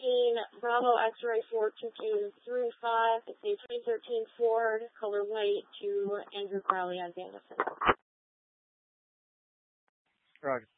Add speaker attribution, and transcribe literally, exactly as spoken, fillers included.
Speaker 1: thirteen Bravo X-ray four two two three five. It's a twenty thirteen Ford, color white, to Andrew Crowley on Jamison.
Speaker 2: Roger.